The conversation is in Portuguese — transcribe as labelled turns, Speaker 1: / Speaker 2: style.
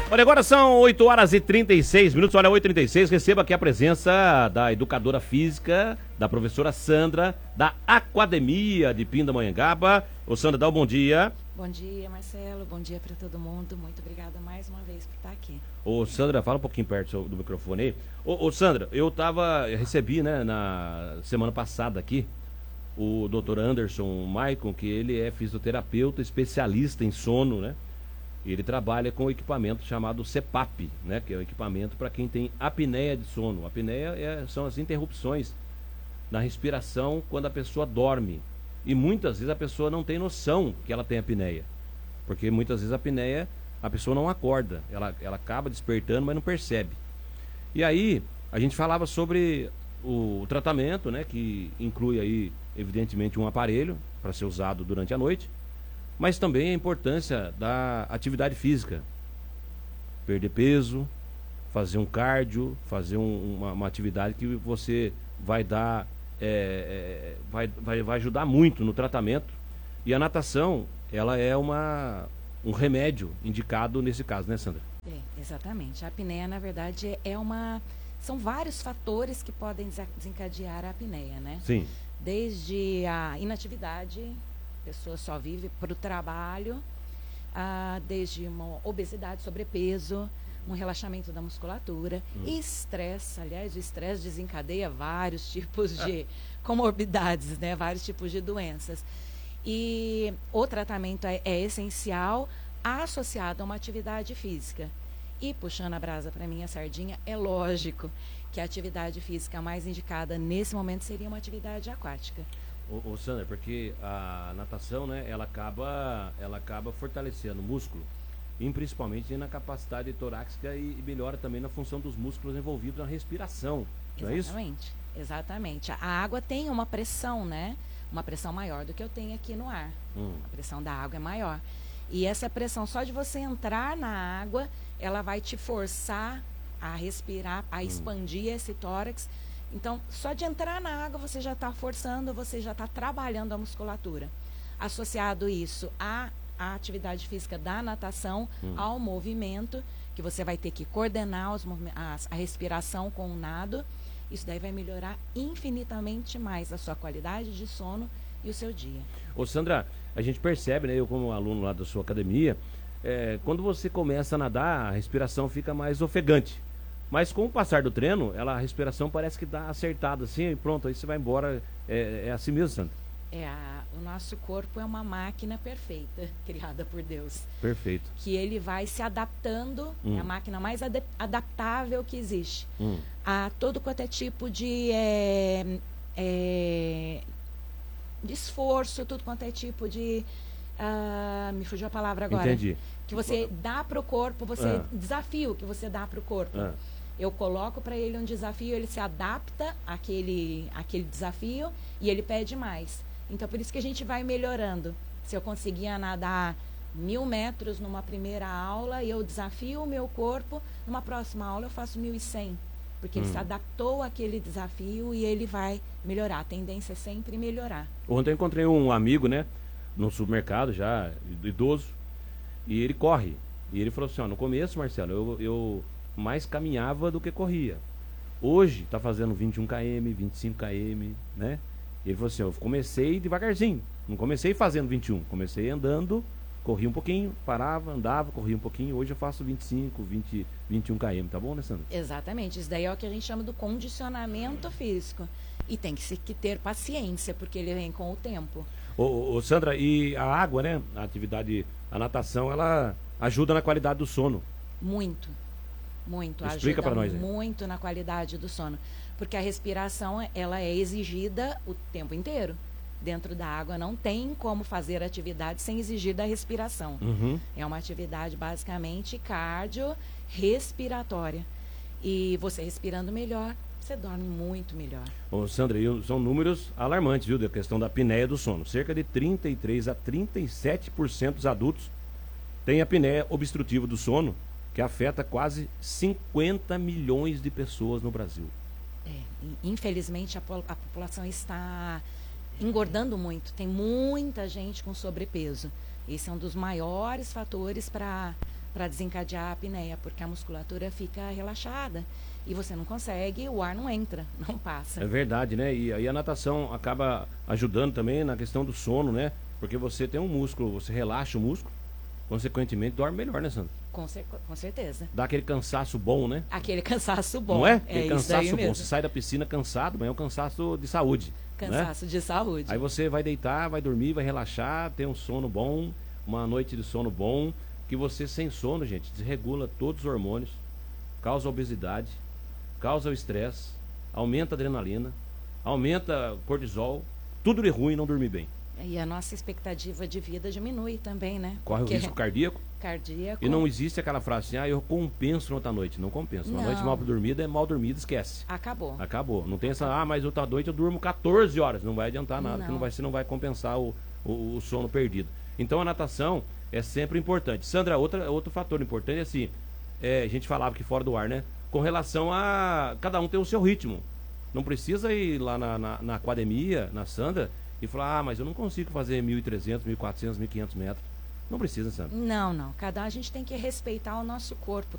Speaker 1: Olha, agora são 8 horas e 36 minutos. Olha, 8h36. Receba aqui a presença da educadora física, da professora Sandra, da Aquademia de Pindamonhangaba. Ô, Sandra, dá um bom dia.
Speaker 2: Bom dia, Marcelo. Bom dia para todo mundo. Muito obrigada mais uma vez por estar aqui.
Speaker 1: Ô, Sandra, fala um pouquinho perto do microfone aí. Ô, Sandra, eu recebi, né, na semana passada aqui, o Dr. Anderson Maicon, que ele é fisioterapeuta, especialista em sono, né? Ele trabalha com um equipamento chamado CPAP, né? Que é um equipamento para quem tem apneia de sono. Apneia são as interrupções na respiração quando a pessoa dorme. E muitas vezes a pessoa não tem noção que ela tem apneia. Porque muitas vezes a apneia, a pessoa não acorda. Ela acaba despertando, mas não percebe. E aí, a gente falava sobre o tratamento, né? Que inclui aí, evidentemente, um aparelho para ser usado durante a noite. Mas também a importância da atividade física. Perder peso, fazer um cardio, fazer uma atividade que você vai dar, vai ajudar muito no tratamento. E a natação, ela é um remédio indicado nesse caso, né, Sandra?
Speaker 2: Exatamente. A apneia, na verdade, são vários fatores que podem desencadear a apneia, né?
Speaker 1: Sim.
Speaker 2: Desde a inatividade, a pessoa só vive para o trabalho, desde uma obesidade, sobrepeso, um relaxamento da musculatura, estresse. Aliás, o estresse desencadeia vários tipos de comorbidades, né? Vários tipos de doenças. E o tratamento é essencial, associado a uma atividade física. E puxando a brasa para mim, a sardinha, é lógico que a atividade física mais indicada nesse momento seria uma atividade aquática.
Speaker 1: Ô Sandra, porque a natação, né, ela acaba fortalecendo o músculo, e principalmente na capacidade torácica e melhora também na função dos músculos envolvidos na respiração, não é isso?
Speaker 2: Exatamente, exatamente. A água tem uma pressão, né? Uma pressão maior do que eu tenho aqui no ar. A pressão da água é maior. E essa pressão, só de você entrar na água, ela vai te forçar a respirar, a expandir esse tórax. Então, só de entrar na água, você já está forçando, você já está trabalhando a musculatura. Associado isso à atividade física da natação, ao movimento, que você vai ter que coordenar a respiração com o nado. Isso daí vai melhorar infinitamente mais a sua qualidade de sono e o seu dia.
Speaker 1: Ô Sandra, a gente percebe, né, eu como aluno lá da sua academia, quando você começa a nadar, a respiração fica mais ofegante. Mas com o passar do treino, a respiração parece que dá acertada assim, e pronto, aí você vai embora. É assim mesmo, Sandra?
Speaker 2: O nosso corpo é uma máquina perfeita, criada por Deus.
Speaker 1: Perfeito.
Speaker 2: Que ele vai se adaptando, é a máquina mais adaptável que existe. A todo quanto é tipo de esforço, tudo quanto é tipo de... me fugiu a palavra agora.
Speaker 1: Entendi.
Speaker 2: Que você dá para o corpo, desafio que você dá para o corpo. Eu coloco para ele um desafio, ele se adapta àquele desafio e ele pede mais. Então, por isso que a gente vai melhorando. Se eu conseguia nadar 1.000 metros numa primeira aula, eu desafio o meu corpo, numa próxima aula eu faço 1.100. Porque ele se adaptou àquele desafio e ele vai melhorar. A tendência é sempre melhorar.
Speaker 1: Ontem eu encontrei um amigo, né, no supermercado, já idoso, e ele corre. E ele falou assim, no começo, Marcelo, eu mais caminhava do que corria. Hoje está fazendo 21 km, 25 km, né? Ele falou assim, eu comecei devagarzinho, não comecei fazendo 21, comecei andando, corria um pouquinho, parava, andava, corria um pouquinho. Hoje eu faço 25, 20, 21 km, tá bom, né, Sandra?
Speaker 2: Exatamente, isso daí é o que a gente chama do condicionamento físico. E tem que ter paciência, porque ele vem com o tempo.
Speaker 1: Ô, Sandra, e a água, né, a natação, ela ajuda na qualidade do sono.
Speaker 2: Muito.
Speaker 1: Explica para nós aí.
Speaker 2: Muito na qualidade do sono, porque a respiração ela é exigida o tempo inteiro. Dentro da água não tem como fazer atividade sem exigir da respiração. É uma atividade basicamente cardiorrespiratória. E você respirando melhor, você dorme muito melhor.
Speaker 1: Ô, Sandra, são números alarmantes, viu, da questão da apneia do sono. Cerca de 33 a 37% dos adultos têm apneia obstrutiva do sono, que afeta quase 50 milhões de pessoas no Brasil.
Speaker 2: Infelizmente a população está engordando muito, tem muita gente com sobrepeso. Esse é um dos maiores fatores para para desencadear a apneia, porque a musculatura fica relaxada e você não consegue, o ar não entra, não passa.
Speaker 1: É verdade, né? E aí a natação acaba ajudando também na questão do sono, né? Porque você tem um músculo, você relaxa o músculo, consequentemente dorme melhor, né, Sandra?
Speaker 2: Com certeza.
Speaker 1: Dá aquele cansaço bom, né?
Speaker 2: Aquele cansaço bom.
Speaker 1: Não é?
Speaker 2: É
Speaker 1: Aquele
Speaker 2: isso
Speaker 1: cansaço
Speaker 2: aí
Speaker 1: bom.
Speaker 2: mesmo.
Speaker 1: Você sai da piscina cansado, mas é um cansaço de saúde.
Speaker 2: Cansaço
Speaker 1: né?
Speaker 2: de saúde.
Speaker 1: Aí você vai deitar, vai dormir, vai relaxar, tem um sono bom, uma noite de sono bom, que você sem sono, gente, desregula todos os hormônios, causa obesidade, causa o estresse, aumenta a adrenalina, aumenta o cortisol, tudo de ruim não dormir bem.
Speaker 2: E a nossa expectativa de vida diminui também, né?
Speaker 1: Corre
Speaker 2: Porque
Speaker 1: o risco cardíaco.
Speaker 2: Cardíaco.
Speaker 1: E não existe aquela frase assim, eu compenso na outra noite. Não compensa. Uma noite mal dormida é mal dormida, esquece.
Speaker 2: Acabou.
Speaker 1: Acabou. Não tem essa, mas outra noite eu durmo 14 horas. Não vai adiantar nada,
Speaker 2: Não.
Speaker 1: você não vai compensar o sono perdido. Então a natação é sempre importante. Sandra, outro fator importante é assim, a gente falava aqui fora do ar, né? Com relação a cada um ter o seu ritmo. Não precisa ir lá na academia, na Sandra, e falar, mas eu não consigo fazer 1.300, 1.400, 1.500 metros. Não precisa, Sandra.
Speaker 2: Não. A gente tem que respeitar o nosso corpo